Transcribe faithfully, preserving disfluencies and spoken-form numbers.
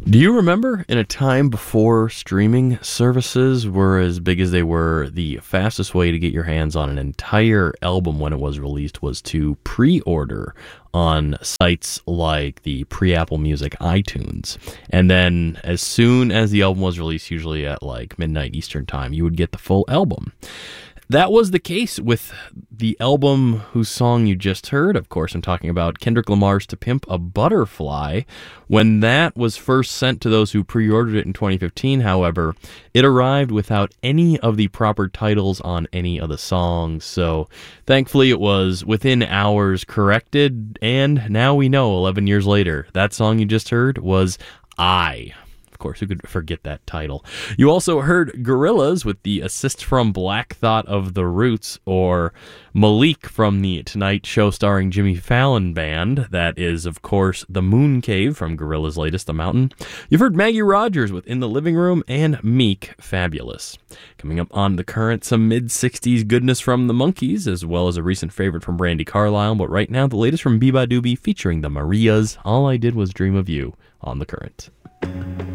Do you remember in a time before streaming services were as big as they were, the fastest way to get your hands on an entire album when it was released was to pre-order on sites like the pre-Apple Music iTunes. And then as soon as the album was released, usually at like midnight Eastern time, you would get the full album. That was the case with the album whose song you just heard. Of course, I'm talking about Kendrick Lamar's To Pimp a Butterfly. When that was first sent to those who pre-ordered it in twenty fifteen, however, it arrived without any of the proper titles on any of the songs. So thankfully it was within hours corrected, and now we know, eleven years later, that song you just heard was I. Of course, who could forget that title? You also heard Gorillaz with the assist from Black Thought of The Roots, or Malik from the Tonight Show starring Jimmy Fallon band. That is, of course, The Moon Cave from Gorillaz' latest, The Mountain. You've heard Maggie Rogers with In the Living Room, and Meek, Fabulous. Coming up on The Current, some mid-sixties goodness from the Monkees, as well as a recent favorite from Brandi Carlile. But right now, the latest from Biba Doobie featuring the Marias, All I Did Was Dream of You, on The Current.